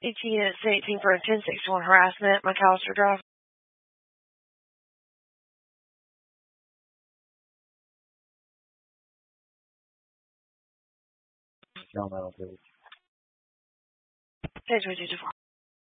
ET 18 for 1061 harassment, McAllister Drive. No, I don't do it. Page 224.